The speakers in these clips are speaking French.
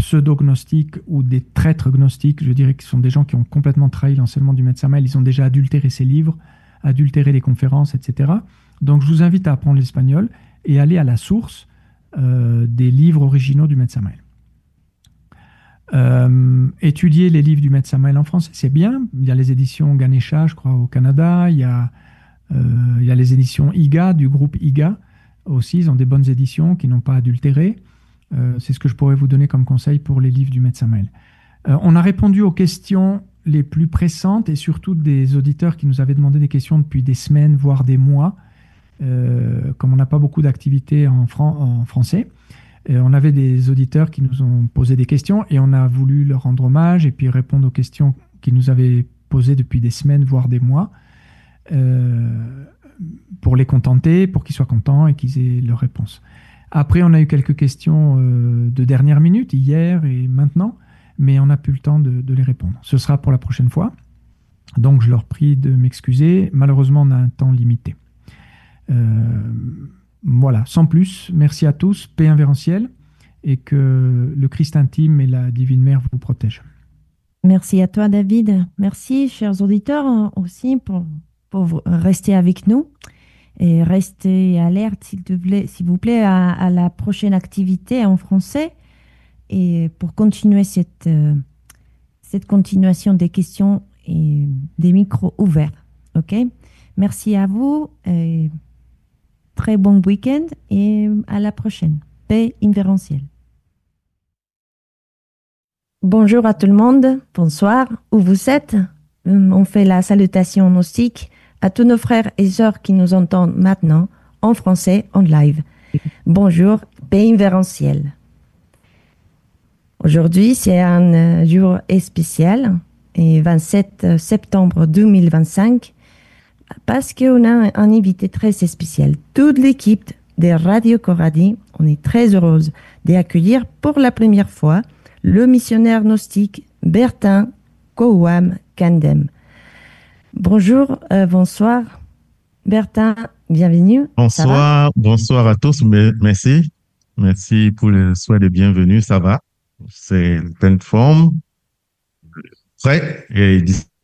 pseudo-gnostiques ou des traîtres gnostiques, je dirais que ce sont des gens qui ont complètement trahi l'enseignement du Maître Samael, ils ont déjà adultéré ses livres, adultéré les conférences, etc. Donc je vous invite à apprendre l'espagnol et aller à la source des livres originaux du Maître Samael. Étudier les livres du Maître Samael en France, c'est bien. Il y a les éditions Ganesha, je crois, au Canada. Il y a les éditions IGA, du groupe IGA aussi. Ils ont des bonnes éditions qui n'ont pas adultéré. C'est ce que je pourrais vous donner comme conseil pour les livres du Maître Samael. On a répondu aux questions les plus pressantes et surtout des auditeurs qui nous avaient demandé des questions depuis des semaines, voire des mois. Comme on n'a pas beaucoup d'activités en français, on avait des auditeurs qui nous ont posé des questions et on a voulu leur rendre hommage et puis répondre aux questions qu'ils nous avaient posées depuis des semaines, voire des mois, pour les contenter, pour qu'ils soient contents et qu'ils aient leurs réponses. Après, on a eu quelques questions de dernière minute, hier et maintenant, mais on n'a plus le temps de les répondre. Ce sera pour la prochaine fois. Donc, je leur prie de m'excuser. Malheureusement, on a un temps limité. Voilà, sans plus, merci à tous, paix invérencielle, et que le Christ intime et la Divine Mère vous protègent. Merci à toi, David. Merci, chers auditeurs, aussi pour rester avec nous et rester alerte, s'il vous plaît, à la prochaine activité en français et pour continuer cette continuation des questions et des micros ouverts. OK? Merci à vous. Et très bon week-end et à la prochaine. Paix invérencielle. Bonjour à tout le monde. Bonsoir. Où vous êtes? On fait la salutation gnostique à tous nos frères et sœurs qui nous entendent maintenant en français, en live. Bonjour, paix invérencielle. Aujourd'hui, c'est un jour spécial, et 27 septembre 2025. Parce qu'on a un invité très spécial. Toute l'équipe de Radio Coradi, on est très heureuse d'accueillir pour la première fois le missionnaire gnostique Bertin Kouam Kandem. Bonjour, bonsoir. Bertin, bienvenue. Bonsoir à tous. Merci. Merci pour le souhait de bienvenue. Ça va? C'est pleine forme. Prêt et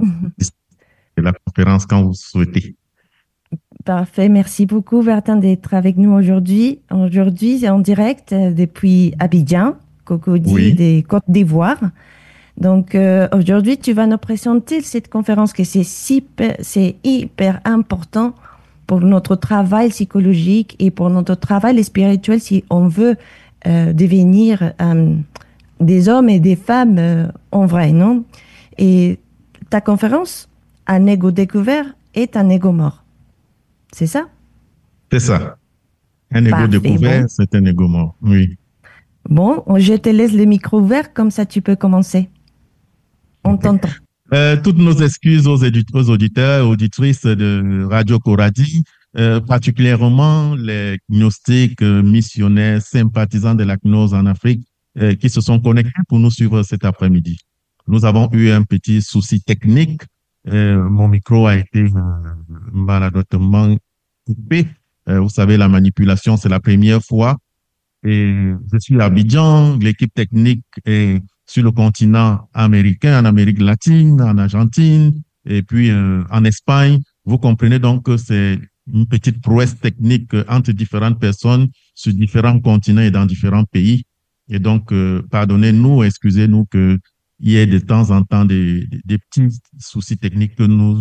de la conférence quand vous souhaitez. Parfait, merci beaucoup Bertin d'être avec nous aujourd'hui. Aujourd'hui, c'est en direct depuis Abidjan, Cocody des Côtes d'Ivoire. Donc aujourd'hui, tu vas nous présenter cette conférence que c'est hyper important pour notre travail psychologique et pour notre travail spirituel si on veut devenir des hommes et des femmes en vrai, non? Et ta conférence, un ego découvert est un ego mort. C'est ça? C'est ça. Un ego découvert, bon. C'est un ego mort, oui. Bon, je te laisse le micro ouvert, comme ça tu peux commencer. On t'entend. Toutes nos excuses aux auditeurs et auditrices de Radio Coradi, particulièrement les gnostiques, missionnaires, sympathisants de la gnose en Afrique, qui se sont connectés pour nous suivre cet après-midi. Nous avons eu un petit souci technique. Mon micro a été maladroitement coupé. Vous savez, la manipulation, c'est la première fois. Et je suis à Abidjan, l'équipe technique est sur le continent américain, en Amérique latine, en Argentine, et puis en Espagne. Vous comprenez donc que c'est une petite prouesse technique entre différentes personnes sur différents continents et dans différents pays. Et donc, pardonnez-nous, excusez-nous que il y ait de temps en temps des petits soucis techniques que nous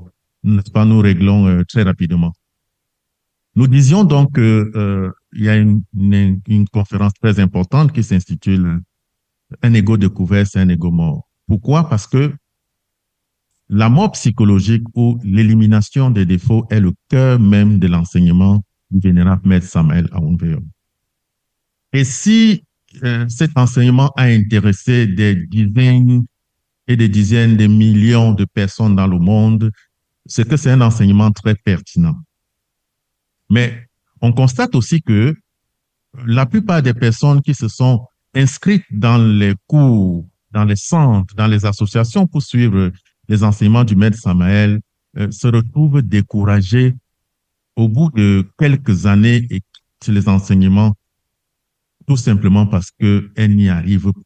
réglons très rapidement. Nous disions donc qu'il y a une conférence très importante qui s'intitule « Un ego découvert, c'est un ego mort ». Pourquoi? Parce que la mort psychologique ou l'élimination des défauts est le cœur même de l'enseignement du vénérable Maître Samael Aoun Weor. Et si cet enseignement a intéressé des dizaines et des dizaines de millions de personnes dans le monde, c'est que c'est un enseignement très pertinent. Mais on constate aussi que la plupart des personnes qui se sont inscrites dans les cours, dans les centres, dans les associations pour suivre les enseignements du Maître Samael se retrouvent découragées au bout de quelques années et quittent les enseignements tout simplement parce qu'elles n'y arrivent